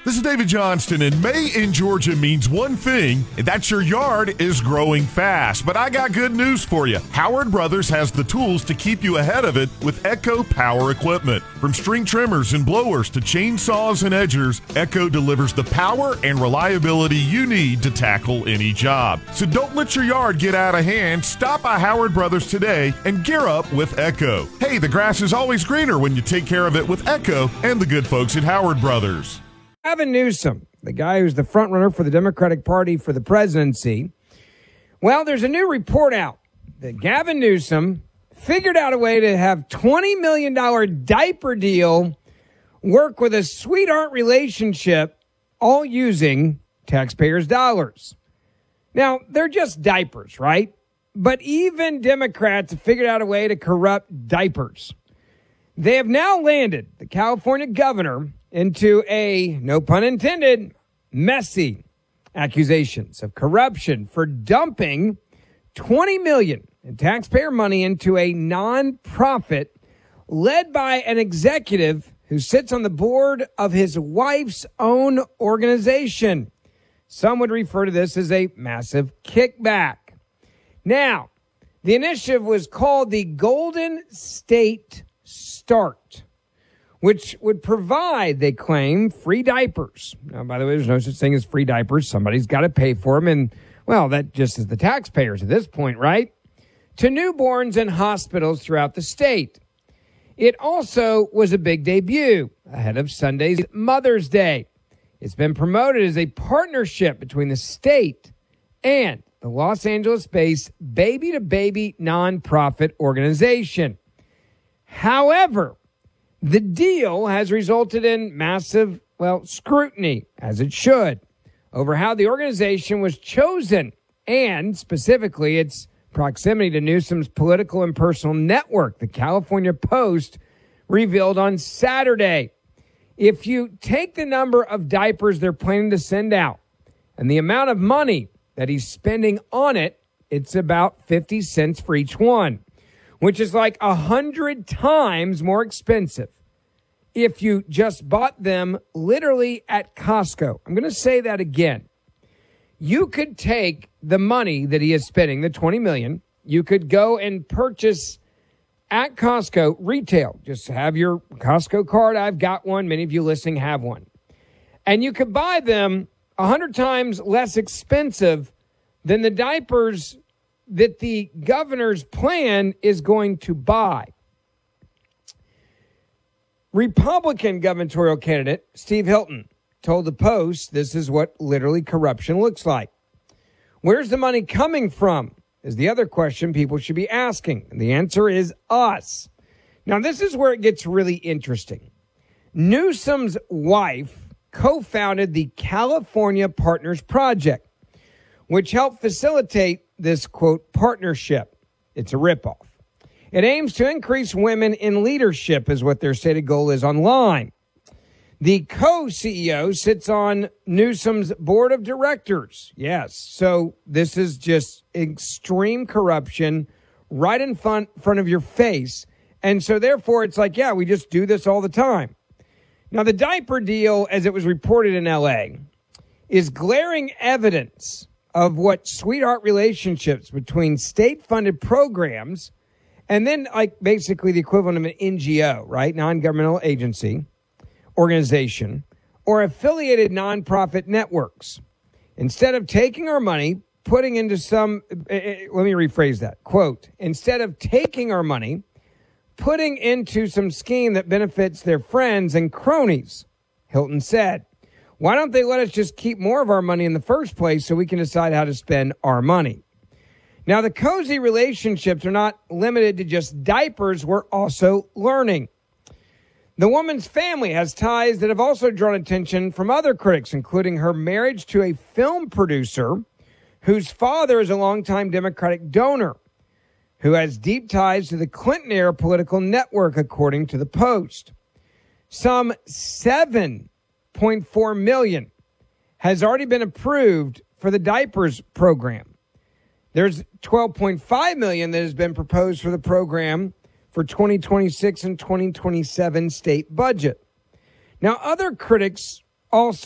This is David Johnston, and May in Georgia means one thing, and that's your yard is growing fast. But I got good news for you. Howard Brothers has the tools to keep you ahead of it with Echo Power Equipment. From string trimmers and blowers to chainsaws and edgers, Echo delivers the power and reliability you need to tackle any job. So don't let your yard get out of hand. Stop by Howard Brothers today and gear up with Echo. Hey, the grass is always greener when you take care of it with Echo and the good folks at Howard Brothers. Gavin Newsom, the guy who's the front runner for the Democratic Party for the presidency. Well, there's a new report out that Gavin Newsom figured out a way to have $20 million diaper deal work with a sweetheart relationship, all using taxpayers' dollars. Now, they're just diapers, right? But even Democrats have figured out a way to corrupt diapers. They have now landed the California governor into a, no pun intended, messy accusations of corruption for dumping $20 million in taxpayer money into a nonprofit led by an executive who sits on the board of his wife's own organization. Some would refer to this as a massive kickback. Now, the initiative was called the Golden State Start, which would provide, they claim, free diapers. Now, by the way, there's no such thing as free diapers. Somebody's got to pay for them. And, well, that just is the taxpayers at this point, right? To newborns in hospitals throughout the state. It also was a big debut ahead of Sunday's Mother's Day. It's been promoted as a partnership between the state and the Los Angeles-based Baby to Baby nonprofit organization. However, the deal has resulted in massive, scrutiny, as it should, over how the organization was chosen and specifically its proximity to Newsom's political and personal network, the California Post revealed on Saturday. If you take the number of diapers they're planning to send out and the amount of money that he's spending on it, it's about 50 cents for each one, which is like 100 times more expensive if you just bought them literally at Costco. I'm going to say that again. You could take the money that he is spending, the $20 million, you could go and purchase at Costco retail. Just have your Costco card. I've got one. Many of you listening have one. And you could buy them 100 times less expensive than the diapers that the governor's plan is going to buy. Republican gubernatorial candidate Steve Hilton told the Post this is what literally corruption looks like. Where's the money coming from is the other question people should be asking. And the answer is us. Now, this is where it gets really interesting. Newsom's wife co-founded the California Partners Project, which helped facilitate this, quote, partnership. It's a ripoff. It aims to increase women in leadership is what their stated goal is online. The co-CEO sits on Newsom's board of directors. Yes, so this is just extreme corruption right in front of your face. And so therefore it's like, yeah, we just do this all the time. Now, the diaper deal, as it was reported in L.A., is glaring evidence of what sweetheart relationships between state-funded programs and then like basically the equivalent of an NGO, right? Non-governmental agency, organization, or affiliated nonprofit networks. Instead of taking our money, putting into some, let me rephrase that, quote, instead of taking our money, putting into some scheme that benefits their friends and cronies, Hilton said. Why don't they let us just keep more of our money in the first place so we can decide how to spend our money? Now, the cozy relationships are not limited to just diapers. We're also learning. The woman's family has ties that have also drawn attention from other critics, including her marriage to a film producer whose father is a longtime Democratic donor, who has deep ties to the Clinton-era political network, according to the Post. Some $7.4 million has already been approved for the diapers program. There's $12.5 million that has been proposed for the program for 2026 and 2027 state budget. Now, other critics also